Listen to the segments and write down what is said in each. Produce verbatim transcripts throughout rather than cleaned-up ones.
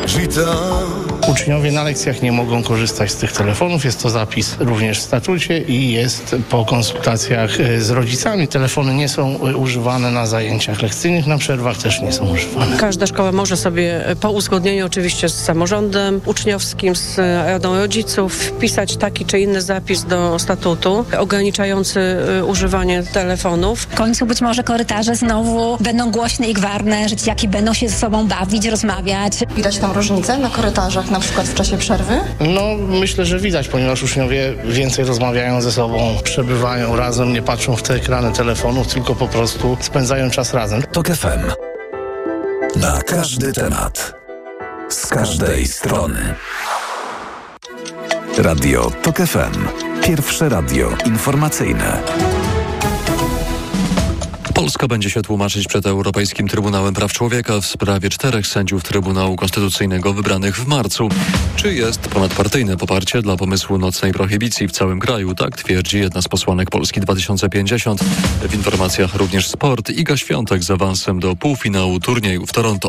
Uczniowie na lekcjach nie mogą korzystać z tych telefonów. Jest to zapis również w statucie i jest po konsultacjach z rodzicami. Telefony nie są używane na zajęciach lekcyjnych, na przerwach też nie są używane. Każda szkoła może sobie po uzgodnieniu oczywiście z samorządem uczniowskim, z radą rodziców wpisać taki czy inny zapis do statutu ograniczający używanie telefonów. W końcu być może korytarze znowu będą głośne i gwarne, że dzieciaki będą się ze sobą bawić, rozmawiać. Widać tam różnicę na korytarzach, na przykład w czasie przerwy? No, myślę, że widać, ponieważ uczniowie więcej rozmawiają ze sobą, przebywają razem, nie patrzą w te ekrany telefonów, tylko po prostu spędzają czas razem. TOK F M. Na każdy temat. Z każdej strony. Radio TOK F M. Pierwsze radio informacyjne. Polska będzie się tłumaczyć przed Europejskim Trybunałem Praw Człowieka w sprawie czterech sędziów Trybunału Konstytucyjnego wybranych w marcu. Czy jest ponadpartyjne poparcie dla pomysłu nocnej prohibicji w całym kraju? Tak twierdzi jedna z posłanek Polski dwa tysiące pięćdziesiąt. W informacjach również sport. Iga Świątek z awansem do półfinału turnieju w Toronto.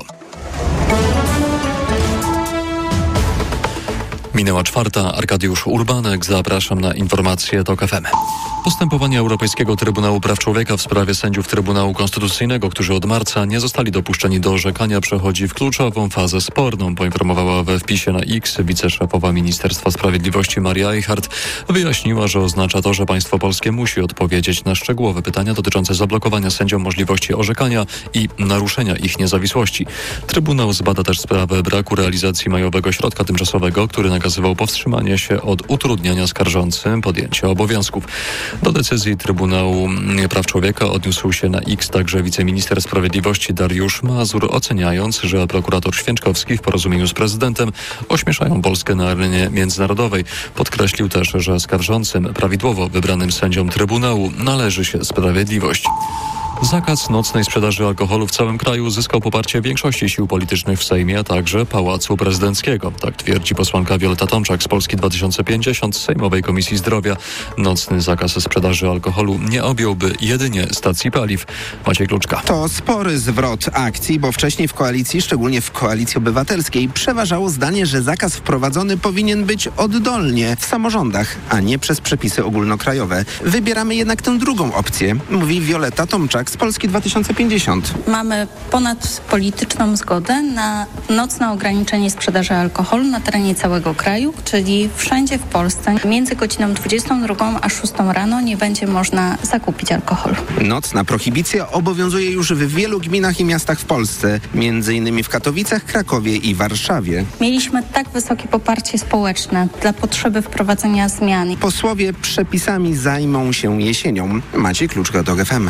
Minęła czwarta. Arkadiusz Urbanek. Zapraszam na informacje TOK F M. Postępowanie Europejskiego Trybunału Praw Człowieka w sprawie sędziów Trybunału Konstytucyjnego, którzy od marca nie zostali dopuszczeni do orzekania, przechodzi w kluczową fazę sporną, poinformowała we wpisie na X wiceszefowa Ministerstwa Sprawiedliwości Maria Eichhardt. Wyjaśniła, że oznacza to, że państwo polskie musi odpowiedzieć na szczegółowe pytania dotyczące zablokowania sędziom możliwości orzekania i naruszenia ich niezawisłości. Trybunał zbada też sprawę braku realizacji majowego środka tymczasowego, który nakazywał powstrzymanie się od utrudniania skarżącym podjęcia obowiązków. Do decyzji Trybunału Praw Człowieka odniósł się na X także wiceminister sprawiedliwości Dariusz Mazur, oceniając, że prokurator Święczkowski w porozumieniu z prezydentem ośmieszają Polskę na arenie międzynarodowej. Podkreślił też, że skarżącym prawidłowo wybranym sędziom Trybunału należy się sprawiedliwość. Zakaz nocnej sprzedaży alkoholu w całym kraju zyskał poparcie większości sił politycznych w Sejmie, a także Pałacu Prezydenckiego. Tak twierdzi posłanka Wioletta Tomczak z Polski dwa tysiące pięćdziesiąt z Sejmowej Komisji Zdrowia. Nocny zakaz sprzedaży alkoholu nie objąłby jedynie stacji paliw. Maciej Kluczka. To spory zwrot akcji, bo wcześniej w koalicji, szczególnie w Koalicji Obywatelskiej, przeważało zdanie, że zakaz wprowadzony powinien być oddolnie w samorządach, a nie przez przepisy ogólnokrajowe. Wybieramy jednak tę drugą opcję, mówi Wioletta Tomczak z Polski dwa tysiące pięćdziesiąt. Mamy ponadpolityczną zgodę na nocne ograniczenie sprzedaży alkoholu na terenie całego kraju, czyli wszędzie w Polsce między godziną dwudziestą drugą a szóstą rano nie będzie można zakupić alkoholu. Nocna prohibicja obowiązuje już w wielu gminach i miastach w Polsce, między innymi w Katowicach, Krakowie i Warszawie. Mieliśmy tak wysokie poparcie społeczne dla potrzeby wprowadzenia zmian. Posłowie przepisami zajmą się jesienią. Maciej Kluczka, TOK F M.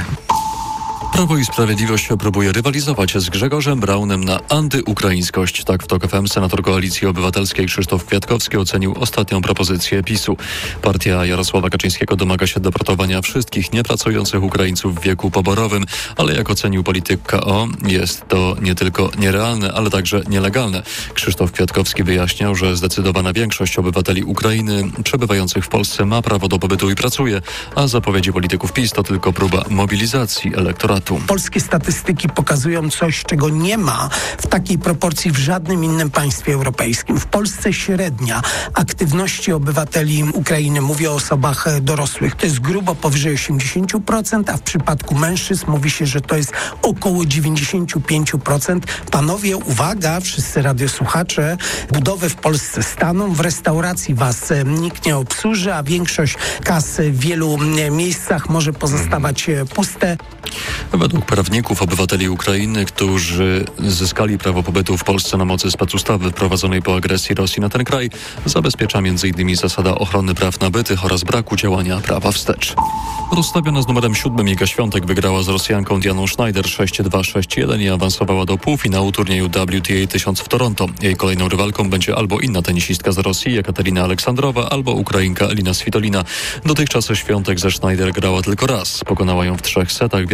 Prawo i Sprawiedliwość próbuje rywalizować z Grzegorzem Braunem na antyukraińskość. Tak w TOK F M senator Koalicji Obywatelskiej Krzysztof Kwiatkowski ocenił ostatnią propozycję PiSu. Partia Jarosława Kaczyńskiego domaga się deportowania wszystkich niepracujących Ukraińców w wieku poborowym, ale jak ocenił polityk K O, jest to nie tylko nierealne, ale także nielegalne. Krzysztof Kwiatkowski wyjaśniał, że zdecydowana większość obywateli Ukrainy przebywających w Polsce ma prawo do pobytu i pracuje, a zapowiedzi polityków PiS to tylko próba mobilizacji elektoratu. Polskie statystyki pokazują coś, czego nie ma w takiej proporcji w żadnym innym państwie europejskim. W Polsce średnia aktywności obywateli Ukrainy, mówię o osobach dorosłych, to jest grubo powyżej osiemdziesiąt procent, a w przypadku mężczyzn mówi się, że to jest około dziewięćdziesiąt pięć procent. Panowie, uwaga, wszyscy radiosłuchacze, budowy w Polsce staną, w restauracji was nikt nie obsłuży, a większość kas w wielu miejscach może pozostawać puste. Według prawników obywateli Ukrainy, którzy zyskali prawo pobytu w Polsce na mocy specustawy wprowadzonej po agresji Rosji na ten kraj, zabezpiecza między innymi zasada ochrony praw nabytych oraz braku działania prawa wstecz. Rozstawiona z numerem siódmym Iga Świątek wygrała z Rosjanką Dianą Schneider sześć dwa sześć jeden i awansowała do półfinału turnieju W T A tysiąc w Toronto. Jej kolejną rywalką będzie albo inna tenisistka z Rosji, Jekaterina Aleksandrowa, albo Ukrainka Elina Svitolina. Dotychczas Świątek ze Schneider grała tylko raz. Pokonała ją w trzech setach, w jednej ósmej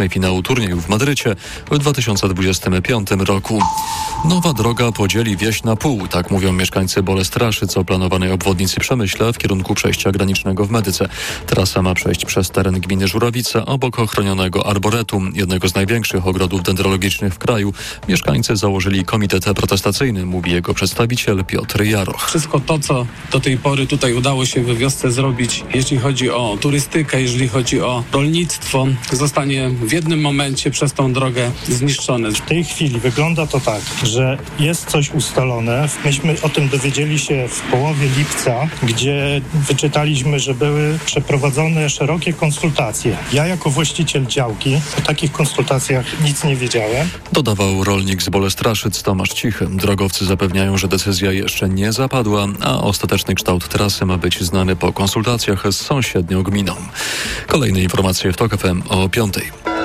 ósmej finału turnieju w Madrycie w dwa tysiące dwudziestym piątym roku. Nowa droga podzieli wieś na pół, tak mówią mieszkańcy Bolestraszyc o planowanej obwodnicy Przemyśla w kierunku przejścia granicznego w Medyce. Trasa ma przejść przez teren gminy Żurawice obok ochronionego arboretum, jednego z największych ogrodów dendrologicznych w kraju. Mieszkańcy założyli komitet protestacyjny, mówi jego przedstawiciel Piotr Jaroch. Wszystko to, co do tej pory tutaj udało się w wiosce zrobić, jeśli chodzi o turystykę, jeżeli chodzi o rolnictwo, zostanie w jednym momencie przez tą drogę zniszczone. W tej chwili wygląda to tak, że jest coś ustalone. Myśmy o tym dowiedzieli się w połowie lipca, gdzie wyczytaliśmy, że były przeprowadzone szerokie konsultacje. Ja jako właściciel działki o takich konsultacjach nic nie wiedziałem. Dodawał rolnik z Bolestraszyc Tomasz Cichy. Drogowcy zapewniają, że decyzja jeszcze nie zapadła, a ostateczny kształt trasy ma być znany po konsultacjach z sąsiednią gminą. Kolejne informacje w TOK F M o piątej.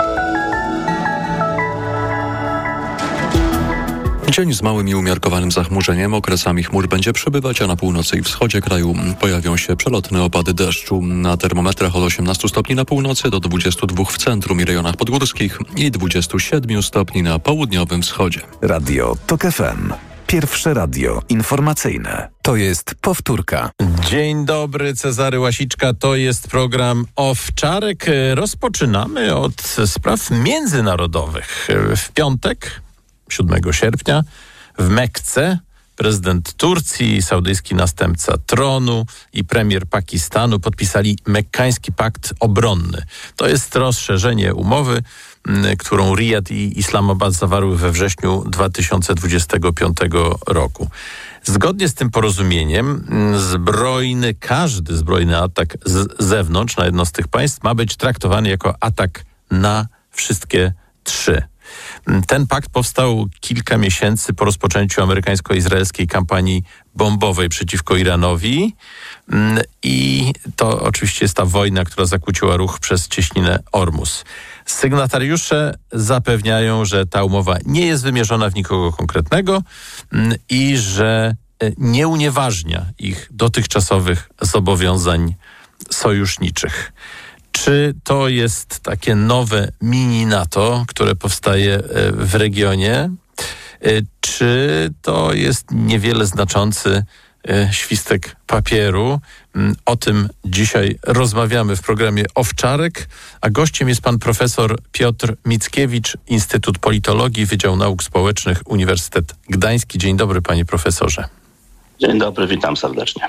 Dzień z małym i umiarkowanym zachmurzeniem. Okresami chmur będzie przybywać, a na północy i wschodzie kraju pojawią się przelotne opady deszczu. Na termometrach od osiemnastu stopni na północy do dwudziestu dwóch w centrum i rejonach podgórskich i dwudziestu siedmiu stopni na południowym wschodzie. Radio TOK F M. Pierwsze radio informacyjne. To jest powtórka. Dzień dobry, Cezary Łasiczka. To jest program Owczarek. Rozpoczynamy od spraw międzynarodowych. W piątek, siódmego sierpnia, w Mekce prezydent Turcji, saudyjski następca tronu i premier Pakistanu podpisali mekkański pakt obronny. To jest rozszerzenie umowy, którą Rijad i Islamabad zawarły we wrześniu dwa tysiące dwudziestego piątego roku. Zgodnie z tym porozumieniem zbrojny, każdy zbrojny atak z zewnątrz na jedno z tych państw ma być traktowany jako atak na wszystkie trzy. Ten pakt powstał kilka miesięcy po rozpoczęciu amerykańsko-izraelskiej kampanii bombowej przeciwko Iranowi i to oczywiście jest ta wojna, która zakłóciła ruch przez cieśninę Ormus. Sygnatariusze zapewniają, że ta umowa nie jest wymierzona w nikogo konkretnego i że nie unieważnia ich dotychczasowych zobowiązań sojuszniczych. Czy to jest takie nowe mini NATO, które powstaje w regionie? Czy to jest niewiele znaczący świstek papieru? O tym dzisiaj rozmawiamy w programie Owczarek, a gościem jest pan profesor Piotr Mickiewicz, Instytut Politologii, Wydział Nauk Społecznych, Uniwersytet Gdański. Dzień dobry, panie profesorze. Dzień dobry, witam serdecznie.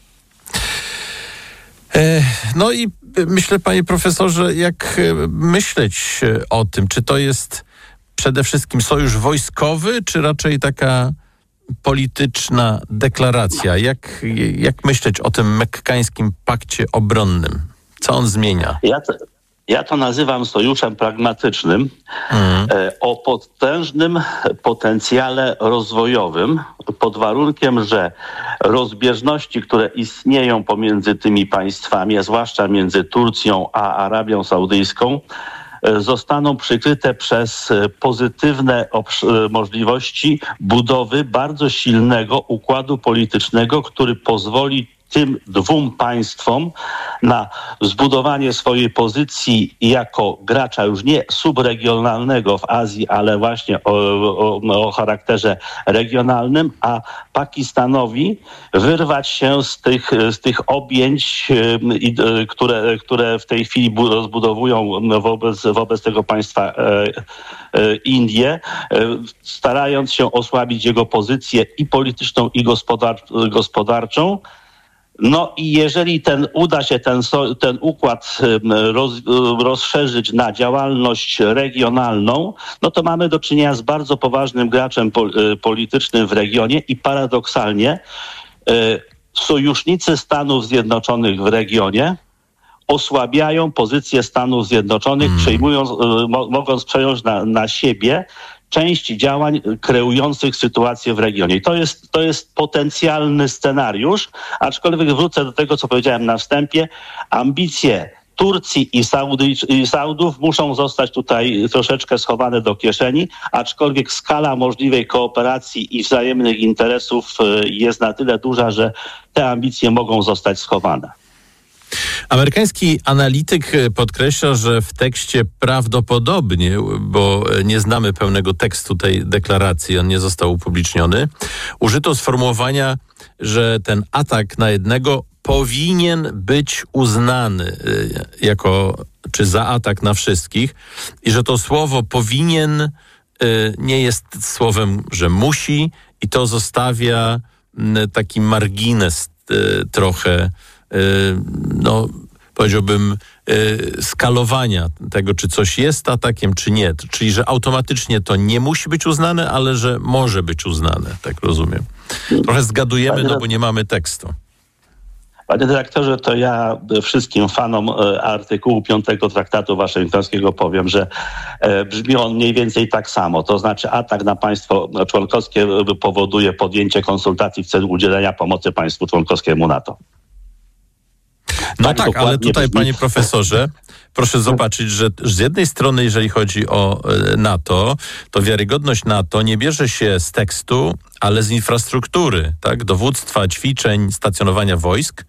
No i myślę, panie profesorze, jak myśleć o tym, czy to jest przede wszystkim sojusz wojskowy, czy raczej taka polityczna deklaracja? Jak, jak myśleć o tym mekkańskim pakcie obronnym? Co on zmienia? Ja to, ja to nazywam sojuszem pragmatycznym mhm. e, o potężnym potencjale rozwojowym, pod warunkiem, że rozbieżności, które istnieją pomiędzy tymi państwami, a zwłaszcza między Turcją a Arabią Saudyjską, zostaną przykryte przez pozytywne możliwości budowy bardzo silnego układu politycznego, który pozwoli tym dwóm państwom na zbudowanie swojej pozycji jako gracza już nie subregionalnego w Azji, ale właśnie o, o, o charakterze regionalnym, a Pakistanowi wyrwać się z tych, z tych objęć, które, które w tej chwili rozbudowują wobec, wobec tego państwa Indie, starając się osłabić jego pozycję i polityczną, i gospodar- gospodarczą. No i jeżeli ten uda się ten, ten układ roz, rozszerzyć na działalność regionalną, no to mamy do czynienia z bardzo poważnym graczem po, politycznym w regionie i paradoksalnie sojusznicy Stanów Zjednoczonych w regionie osłabiają pozycję Stanów Zjednoczonych, hmm. przejmując, mo, mogąc przejąć na, na siebie części działań kreujących sytuację w regionie. I to jest, to jest potencjalny scenariusz, aczkolwiek wrócę do tego, co powiedziałem na wstępie. Ambicje Turcji i, Saudy, i Saudów muszą zostać tutaj troszeczkę schowane do kieszeni, aczkolwiek skala możliwej kooperacji i wzajemnych interesów jest na tyle duża, że te ambicje mogą zostać schowane. Amerykański analityk podkreśla, że w tekście prawdopodobnie, bo nie znamy pełnego tekstu tej deklaracji, on nie został upubliczniony, użyto sformułowania, że ten atak na jednego powinien być uznany jako, czy za atak na wszystkich i że to słowo powinien nie jest słowem, że musi i to zostawia taki margines trochę, no powiedziałbym, skalowania tego, czy coś jest atakiem, czy nie. Czyli, że automatycznie to nie musi być uznane, ale że może być uznane, tak rozumiem. Trochę zgadujemy, no bo nie mamy tekstu. Panie dyrektorze, to ja wszystkim fanom artykułu piątego Traktatu Waszyngtońskiego powiem, że brzmi on mniej więcej tak samo. To znaczy atak na państwo członkowskie powoduje podjęcie konsultacji w celu udzielenia pomocy państwu członkowskiemu NATO. No tak, tak, ale tutaj, brzmi. Panie profesorze, proszę zobaczyć, że z jednej strony, jeżeli chodzi o NATO, to wiarygodność NATO nie bierze się z tekstu, ale z infrastruktury, tak? Dowództwa, ćwiczeń, stacjonowania wojsk,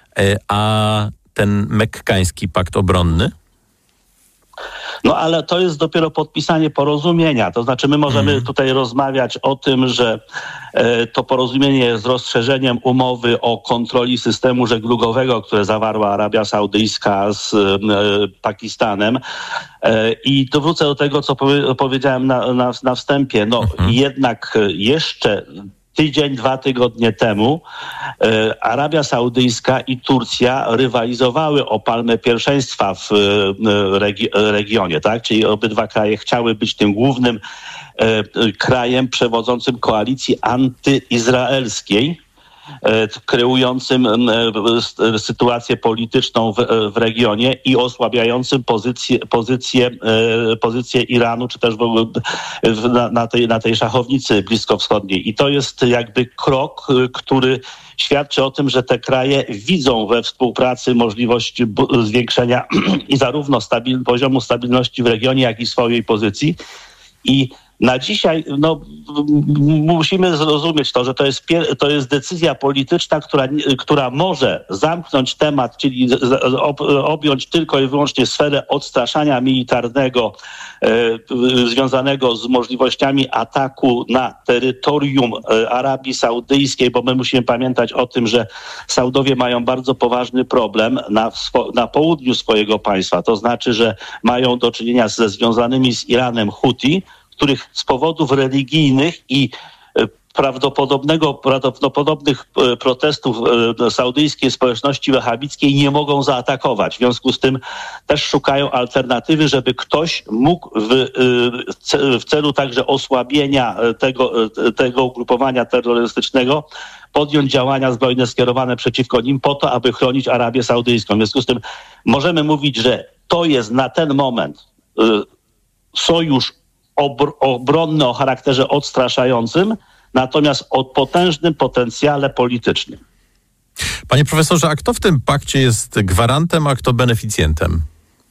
a ten mekkański pakt obronny? No ale to jest dopiero podpisanie porozumienia. To znaczy my możemy mm. tutaj rozmawiać o tym, że e, to porozumienie jest rozszerzeniem umowy o kontroli systemu żeglugowego, które zawarła Arabia Saudyjska z e, Pakistanem. E, I dowrócę do tego, co powie, powiedziałem na, na, na wstępie. No mm-hmm. jednak jeszcze tydzień, dwa tygodnie temu e, Arabia Saudyjska i Turcja rywalizowały o palmę pierwszeństwa w e, regi- regionie, tak? Czyli obydwa kraje chciały być tym głównym e, krajem przewodzącym koalicji antyizraelskiej, e, kreującym e, sytuację polityczną w, w regionie i osłabiającym pozycję, pozycję, e, pozycję Iranu, czy też w ogóle w, na, na, tej, na tej szachownicy bliskowschodniej. I to jest jakby krok, który świadczy o tym, że te kraje widzą we współpracy możliwość bu- zwiększenia i zarówno stabil- poziomu stabilności w regionie, jak i swojej pozycji. I na dzisiaj no, musimy zrozumieć to, że to jest, pier- to jest decyzja polityczna, która, która może zamknąć temat, czyli ob- objąć tylko i wyłącznie sferę odstraszania militarnego e, związanego z możliwościami ataku na terytorium e, Arabii Saudyjskiej, bo my musimy pamiętać o tym, że Saudowie mają bardzo poważny problem na, swo- na południu swojego państwa. To znaczy, że mają do czynienia ze związanymi z Iranem Huti, których z powodów religijnych i prawdopodobnego, prawdopodobnych protestów saudyjskiej społeczności wahhabickiej nie mogą zaatakować. W związku z tym też szukają alternatywy, żeby ktoś mógł w, w celu także osłabienia tego, tego ugrupowania terrorystycznego podjąć działania zbrojne skierowane przeciwko nim po to, aby chronić Arabię Saudyjską. W związku z tym możemy mówić, że to jest na ten moment sojusz obr- obronny o charakterze odstraszającym, natomiast o potężnym potencjale politycznym. Panie profesorze, a kto w tym pakcie jest gwarantem, a kto beneficjentem?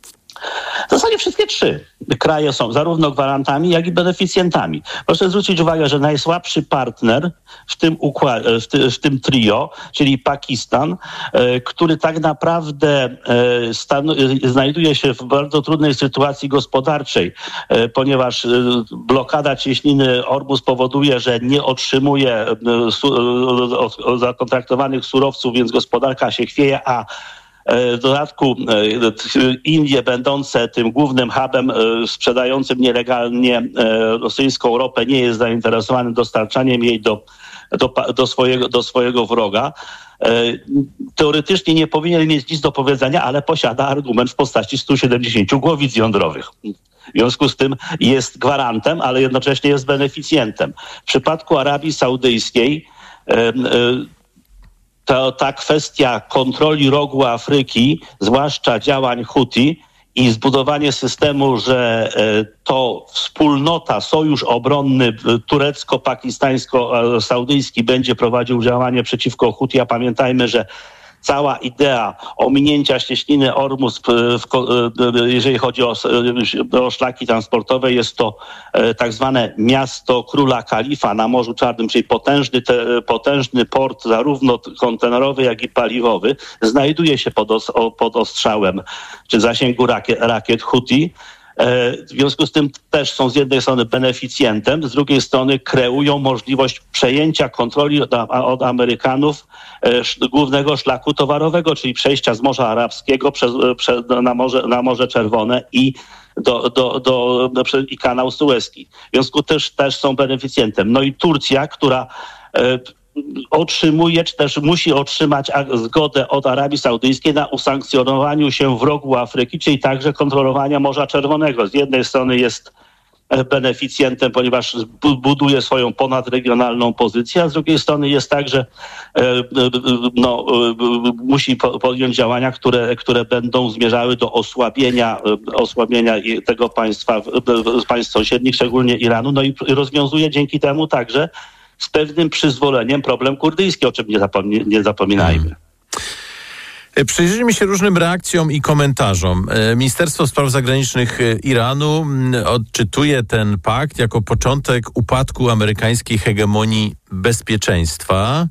W zasadzie wszystkie trzy kraje są zarówno gwarantami, jak i beneficjentami. Proszę zwrócić uwagę, że najsłabszy partner w tym, układ- w ty- w tym trio, czyli Pakistan, e, który tak naprawdę e, stan- znajduje się w bardzo trudnej sytuacji gospodarczej, e, ponieważ e, blokada cieśniny Ormus powoduje, że nie otrzymuje e, su- e, zakontraktowanych surowców, więc gospodarka się chwieje, a w dodatku Indie, będące tym głównym hubem sprzedającym nielegalnie rosyjską ropę, nie jest zainteresowanym dostarczaniem jej do, do, do, swojego, do swojego wroga. Teoretycznie nie powinien mieć nic do powiedzenia, ale posiada argument w postaci stu siedemdziesięciu głowic jądrowych. W związku z tym jest gwarantem, ale jednocześnie jest beneficjentem. W przypadku Arabii Saudyjskiej To, ta kwestia kontroli rogu Afryki, zwłaszcza działań Huti i zbudowanie systemu, że to wspólnota, sojusz obronny turecko-pakistańsko-saudyjski będzie prowadził działanie przeciwko Huti, a pamiętajmy, że cała idea ominięcia cieśniny Ormus, w, w, jeżeli chodzi o, o szlaki transportowe, jest to tak zwane miasto króla kalifa na Morzu Czarnym, czyli potężny, te, potężny port zarówno kontenerowy, jak i paliwowy, znajduje się pod, os, pod ostrzałem czy zasięgu rakiet, rakiet Houthi. W związku z tym też są z jednej strony beneficjentem, z drugiej strony kreują możliwość przejęcia kontroli od, od Amerykanów głównego szlaku towarowego, czyli przejścia z Morza Arabskiego przez, przez, na, Morze, na Morze Czerwone i do, do, do, do, i kanał Suezki. W związku też, też są beneficjentem. No i Turcja, która e, otrzymuje, czy też musi otrzymać zgodę od Arabii Saudyjskiej na usankcjonowaniu się w rogu Afryki, czyli także kontrolowania Morza Czerwonego. Z jednej strony jest beneficjentem, ponieważ buduje swoją ponadregionalną pozycję, a z drugiej strony jest tak, że no, musi podjąć działania, które, które będą zmierzały do osłabienia, osłabienia tego państwa, państw sąsiednich, szczególnie Iranu, no i rozwiązuje dzięki temu także z pewnym przyzwoleniem problem kurdyjski, o czym nie, zapomni- nie zapominajmy. Hmm. Przyjrzyjmy się różnym reakcjom i komentarzom. Ministerstwo Spraw Zagranicznych Iranu odczytuje ten pakt jako początek upadku amerykańskiej hegemonii bezpieczeństwa.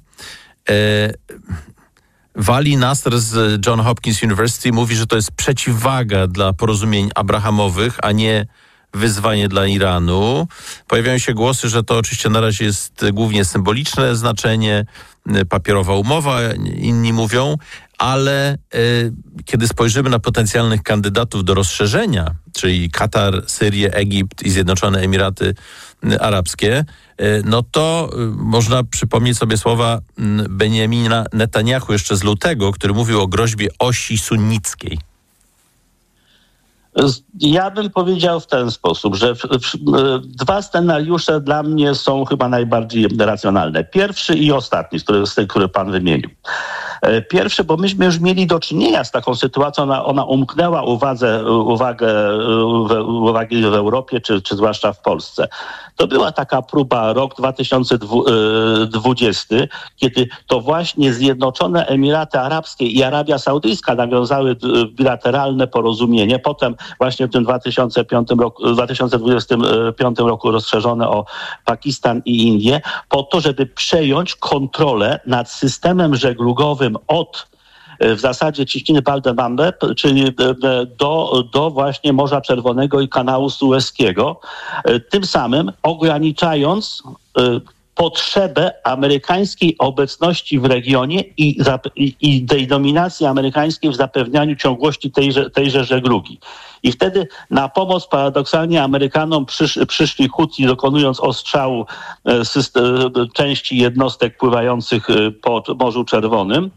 Wali Nasr z John Hopkins University mówi, że to jest przeciwwaga dla porozumień abrahamowych, a nie wyzwanie dla Iranu. Pojawiają się głosy, że to oczywiście na razie jest głównie symboliczne znaczenie, papierowa umowa, inni mówią, ale y, kiedy spojrzymy na potencjalnych kandydatów do rozszerzenia, czyli Katar, Syrię, Egipt i Zjednoczone Emiraty Arabskie, y, no to y, można przypomnieć sobie słowa y, Benjamina Netanyahu jeszcze z lutego, który mówił o groźbie osi sunnickiej. Ja bym powiedział w ten sposób, że w, w, dwa scenariusze dla mnie są chyba najbardziej racjonalne. Pierwszy i ostatni, który, z tych, który pan wymienił. Pierwszy, bo myśmy już mieli do czynienia z taką sytuacją, ona, ona umknęła uwadze, uwagę, uwagi w Europie, czy, czy zwłaszcza w Polsce. To była taka próba rok dwa tysiące dwudziesty, kiedy to właśnie Zjednoczone Emiraty Arabskie i Arabia Saudyjska nawiązały bilateralne porozumienie. Potem właśnie w tym dwa tysiące piątym roku, dwa tysiące dwudziestym piątym roku rozszerzone o Pakistan i Indię, po to, żeby przejąć kontrolę nad systemem żeglugowym od w zasadzie cieśniny Bab el-Mandeb, czyli do, do właśnie Morza Czerwonego i kanału Suezkiego, tym samym ograniczając potrzebę amerykańskiej obecności w regionie i, i, i tej dominacji amerykańskiej w zapewnianiu ciągłości tejże, tejże żeglugi. I wtedy na pomoc paradoksalnie Amerykanom przysz, przyszli Huthi, dokonując ostrzału system, części jednostek pływających po Morzu Czerwonym,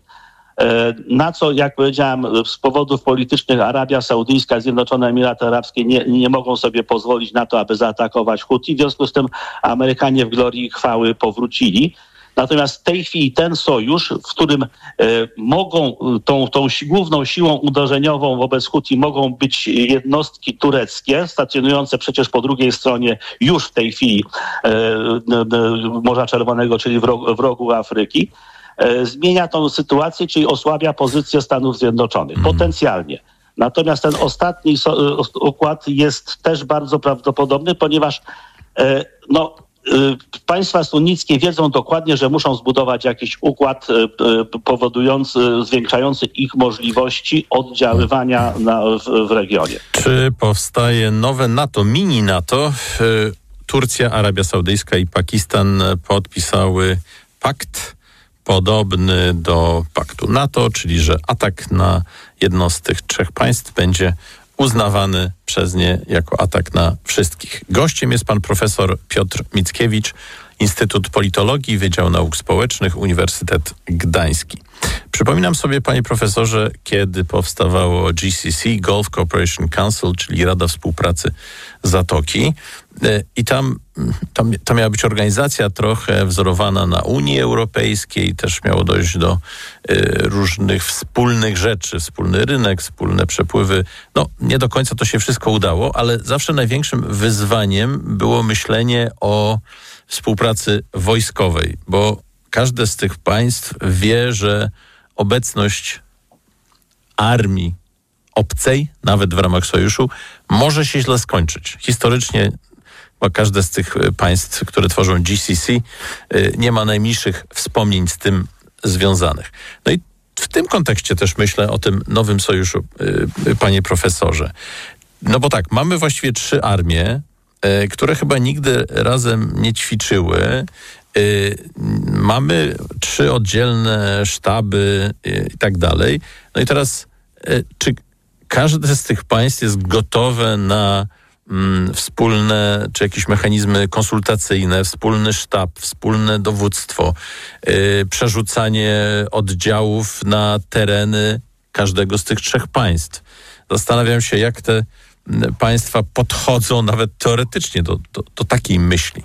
na co, jak powiedziałem, z powodów politycznych Arabia Saudyjska, Zjednoczone Emiraty Arabskie nie, nie mogą sobie pozwolić na to, aby zaatakować Huthi. W związku z tym Amerykanie w glorii i chwały powrócili. Natomiast w tej chwili ten sojusz, w którym e, mogą tą, tą główną siłą uderzeniową wobec Huthi mogą być jednostki tureckie, stacjonujące przecież po drugiej stronie już w tej chwili e, e, Morza Czerwonego, czyli w rogu, w rogu Afryki, zmienia tą sytuację, czyli osłabia pozycję Stanów Zjednoczonych. Mm. Potencjalnie. Natomiast ten ostatni so, układ jest też bardzo prawdopodobny, ponieważ e, no, e, państwa sunnickie wiedzą dokładnie, że muszą zbudować jakiś układ e, powodujący, zwiększający ich możliwości oddziaływania na, w, w regionie. Czy powstaje nowe NATO, mini NATO? E, Turcja, Arabia Saudyjska i Pakistan podpisały pakt podobny do paktu NATO, czyli że atak na jedno z tych trzech państw będzie uznawany przez nie jako atak na wszystkich. Gościem jest pan profesor Piotr Mickiewicz, Instytut Politologii, Wydział Nauk Społecznych, Uniwersytet Gdański. Przypominam sobie, panie profesorze, kiedy powstawało G C C, Gulf Cooperation Council, czyli Rada Współpracy Zatoki. I tam, tam to miała być organizacja trochę wzorowana na Unii Europejskiej, też miało dojść do y, różnych wspólnych rzeczy, wspólny rynek, wspólne przepływy. No, nie do końca to się wszystko udało, ale zawsze największym wyzwaniem było myślenie o współpracy wojskowej, bo każde z tych państw wie, że obecność armii obcej, nawet w ramach sojuszu, może się źle skończyć. Historycznie bo każde z tych państw, które tworzą G C C, nie ma najmniejszych wspomnień z tym związanych. No i w tym kontekście też myślę o tym nowym sojuszu, panie profesorze. No bo tak, mamy właściwie trzy armie, które chyba nigdy razem nie ćwiczyły. Mamy trzy oddzielne sztaby i tak dalej. No i teraz, czy każde z tych państw jest gotowe na mm, wspólne, czy jakieś mechanizmy konsultacyjne, wspólny sztab, wspólne dowództwo, yy, przerzucanie oddziałów na tereny każdego z tych trzech państw? Zastanawiam się, jak te państwa podchodzą nawet teoretycznie do, do, do takiej myśli.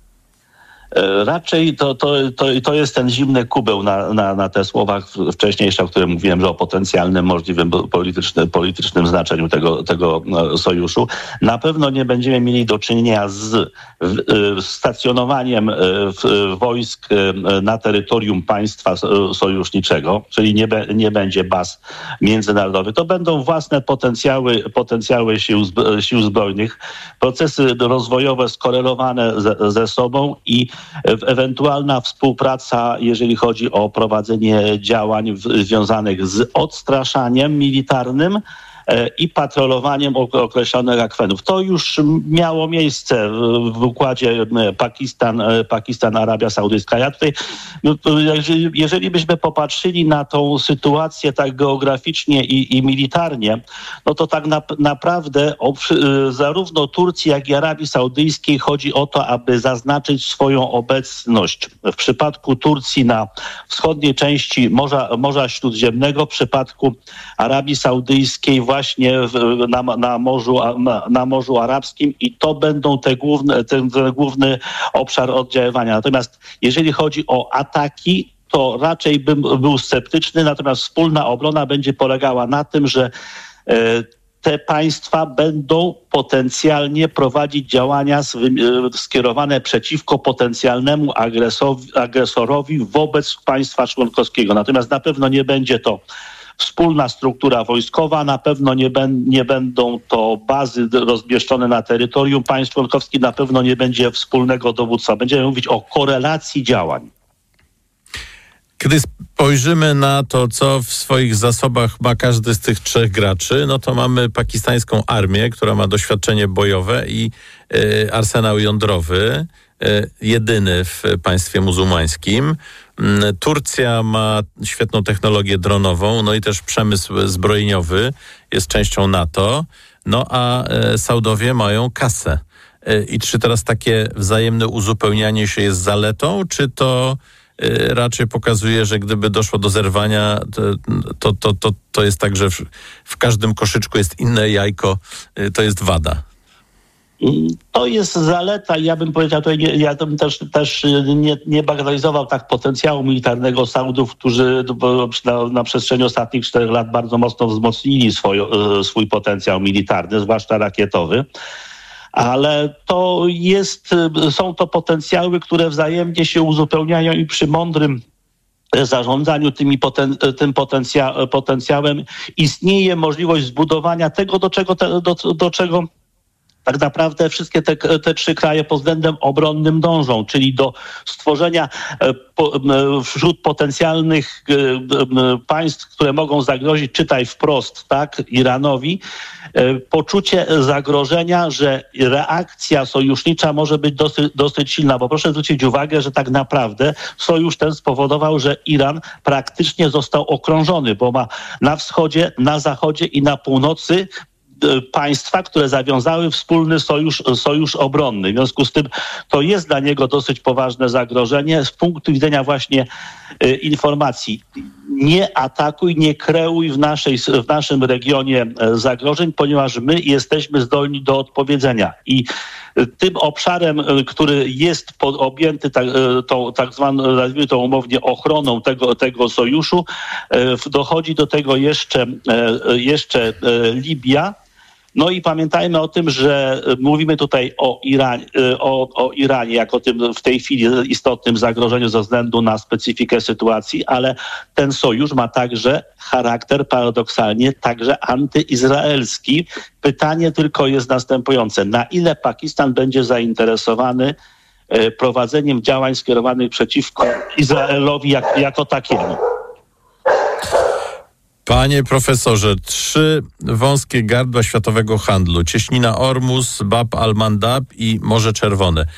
Raczej to, to, to, to jest ten zimny kubeł na, na, na te słowa wcześniejsze, o którym mówiłem, że o potencjalnym, możliwym politycznym, politycznym znaczeniu tego, tego sojuszu. Na pewno nie będziemy mieli do czynienia z stacjonowaniem wojsk na terytorium państwa sojuszniczego, czyli nie, be, nie będzie baz międzynarodowych. To będą własne potencjały, potencjały sił, sił zbrojnych, procesy rozwojowe skorelowane ze, ze sobą i ewentualna współpraca, jeżeli chodzi o prowadzenie działań w, związanych z odstraszaniem militarnym e, i patrolowaniem określonych akwenów. To już miało miejsce w, w układzie Pakistan, Pakistan, Arabia Saudyjska. Ja tutaj, no, jeżeli, jeżeli byśmy popatrzyli na tą sytuację tak geograficznie i, i militarnie, no to tak na, naprawdę o, zarówno Turcji, jak i Arabii Saudyjskiej chodzi o to, aby zaznaczyć swoją obecność. W przypadku Turcji na wschodniej części Morza, Morza Śródziemnego, w przypadku Arabii Saudyjskiej właśnie w, na, na, morzu, na, na Morzu Arabskim i to będą te główne, ten, ten główny obszar oddziaływania. Natomiast jeżeli chodzi o ataki, to raczej bym był sceptyczny, natomiast wspólna obrona będzie polegała na tym, że e, te państwa będą potencjalnie prowadzić działania skierowane przeciwko potencjalnemu agresorowi wobec państwa członkowskiego. Natomiast na pewno nie będzie to wspólna struktura wojskowa, na pewno nie, ben, nie będą to bazy rozmieszczone na terytorium państw członkowskich, na pewno nie będzie wspólnego dowództwa. Będziemy mówić o korelacji działań. Kiedy spojrzymy na to, co w swoich zasobach ma każdy z tych trzech graczy, no to mamy pakistańską armię, która ma doświadczenie bojowe i y, arsenał jądrowy, y, jedyny w państwie muzułmańskim. Y, Turcja ma świetną technologię dronową, no i też przemysł zbrojeniowy, jest częścią NATO, no a y, Saudowie mają kasę. Y, I czy teraz takie wzajemne uzupełnianie się jest zaletą, czy to raczej pokazuje, że gdyby doszło do zerwania, to, to, to, to jest tak, że w, w każdym koszyczku jest inne jajko, to jest wada? To jest zaleta i ja bym powiedział, to nie, ja bym też, też nie, nie bagatelizował tak potencjału militarnego Saudów, którzy na, na przestrzeni ostatnich czterech lat bardzo mocno wzmocnili swój, swój potencjał militarny, zwłaszcza rakietowy. Ale to jest, są to potencjały, które wzajemnie się uzupełniają i przy mądrym zarządzaniu tymi poten, tym potencja, potencjałem istnieje możliwość zbudowania tego, do czego, te, do, do czego tak naprawdę wszystkie te, te trzy kraje pod względem obronnym dążą, czyli do stworzenia po, wśród potencjalnych państw, które mogą zagrozić, czytaj wprost, tak, Iranowi, poczucie zagrożenia, że reakcja sojusznicza może być dosyć, dosyć silna, bo proszę zwrócić uwagę, że tak naprawdę sojusz ten spowodował, że Iran praktycznie został okrążony, bo ma na wschodzie, na zachodzie i na północy państwa, które zawiązały wspólny sojusz, sojusz obronny. W związku z tym to jest dla niego dosyć poważne zagrożenie z punktu widzenia właśnie y, informacji. Nie atakuj, nie kreuj w, naszej, w naszym regionie zagrożeń, ponieważ my jesteśmy zdolni do odpowiedzenia. I tym obszarem, który jest pod, objęty tak, tą, tak zwaną, nazwijmy to umownie, ochroną tego, tego sojuszu, dochodzi do tego jeszcze, jeszcze Libia, No i pamiętajmy o tym, że mówimy tutaj o Iranie, o, o Iranie jako tym w tej chwili istotnym zagrożeniu ze względu na specyfikę sytuacji, ale ten sojusz ma także charakter paradoksalnie także antyizraelski. Pytanie tylko jest następujące. Na ile Pakistan będzie zainteresowany prowadzeniem działań skierowanych przeciwko Izraelowi jak, jako takiemu? Panie profesorze, trzy wąskie gardła światowego handlu. Cieśnina Ormus, Bab al-Mandab i Morze Czerwone.